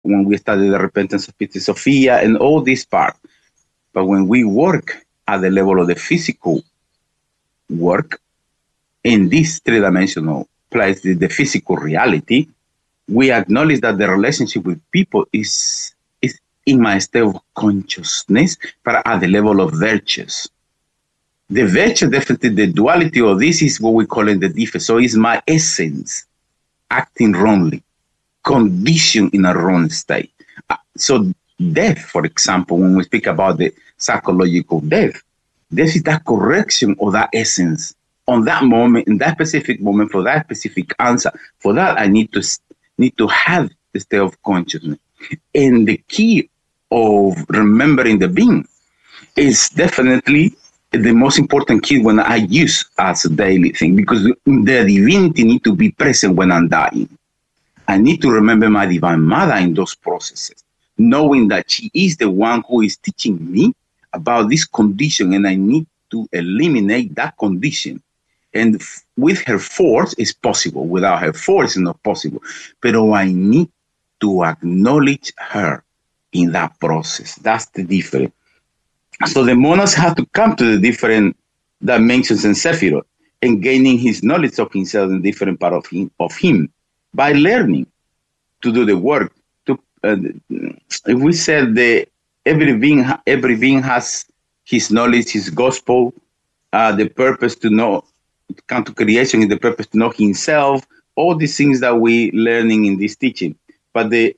when we study the repentance of Peter Sophia and all this part. But when we work at the level of the physical work in this three-dimensional place, the physical reality, we acknowledge that the relationship with people is in my state of consciousness, but at the level of virtues. The virtue, definitely the duality of this is what we call in the defect. So it's my essence acting wrongly, conditioned in a wrong state. So death, for example, when we speak about the psychological death is that correction of that essence on that moment, in that specific moment, for that specific answer. For that, I need to have the state of consciousness. And the key of remembering the being is definitely the most important key when I use as a daily thing, because the divinity need to be present when I'm dying. I need to remember my divine mother in those processes, knowing that she is the one who is teaching me about this condition, and I need to eliminate that condition. And with her force, it's possible. Without her force, it's not possible. But I need to acknowledge her in that process. That's the difference. So the monads have to come to the different dimensions in Sephiroth and gaining his knowledge of himself in different part of him by learning to do the work. If we said that every being has his knowledge, his gospel, the purpose to know, to come to creation is the purpose to know himself, all these things that we learning in this teaching. But the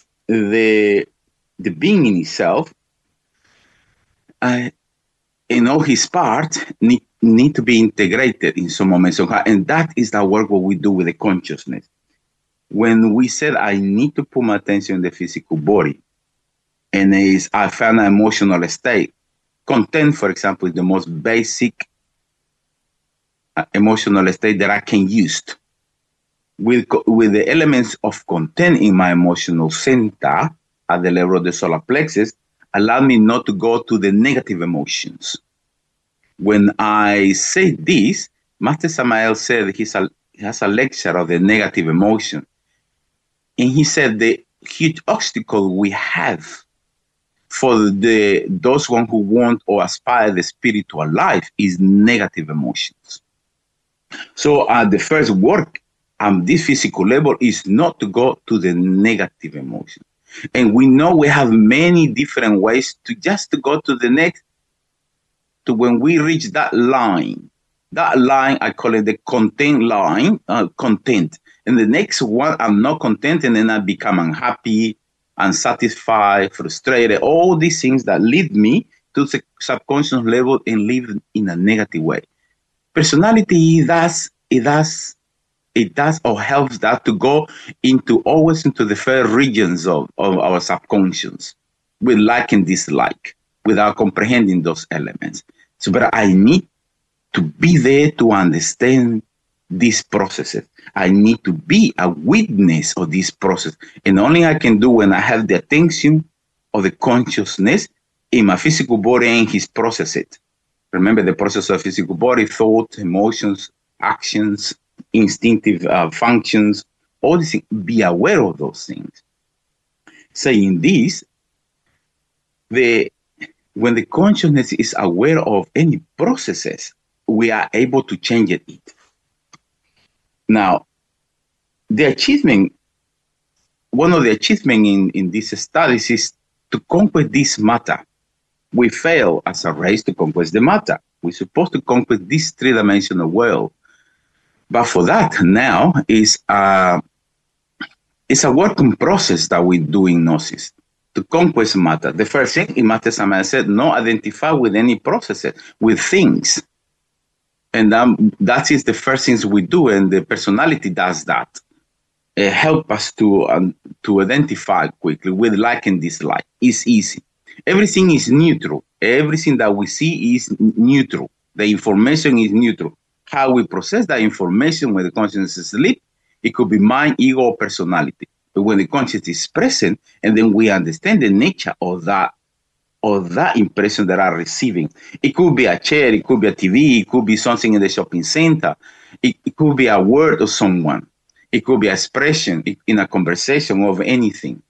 being in itself, in all his parts, need to be integrated in some moments. And that is the work what we do with the consciousness. When we said, I need to put my attention in the physical body, and I found an emotional state. Content, for example, is the most basic emotional state that I can use. With the elements of content in my emotional center at the level of the solar plexus, allow me not to go to the negative emotions. When I say this, Master Samael said he has a lecture of the negative emotion. And he said the huge obstacle we have for those one who want or aspire the spiritual life is negative emotions. So the first work on this physical level is not to go to the negative emotion. And we know we have many different ways to go to the next, to when we reach that line, I call it the content line, content. And the next one, I'm not content, and then I become unhappy, unsatisfied, frustrated, all these things that lead me to the subconscious level and live in a negative way. Personality, it does or helps that to go always into the first regions of our subconscious with like and dislike without comprehending those elements. So, but I need to be there to understand these processes. I need to be a witness of this process. And only I can do when I have the attention of the consciousness in my physical body and his processes. Remember the process of physical body, thoughts, emotions, actions, instinctive functions, all these things. Be aware of those things. Saying this, when the consciousness is aware of any processes, we are able to change it. Now, one of the achievements in these studies is to conquer this matter. We fail as a race to conquer the matter. We're supposed to conquer this three-dimensional world. But for that, now it's a working process that we do in Gnosis to conquest matter. The first thing in Master Samael said, not identify with any processes, with things. And that is the first things we do, and the personality does that. Help us to identify quickly with like and dislike. It's easy. Everything is neutral. Everything that we see is neutral. The information is neutral. How we process that information when the consciousness is asleep, it could be mind, ego, or personality. But when the consciousness is present, and then we understand the nature of that impression that I'm receiving. It could be a chair, it could be a TV, it could be something in the shopping center. It could be a word of someone. It could be an expression in a conversation of anything.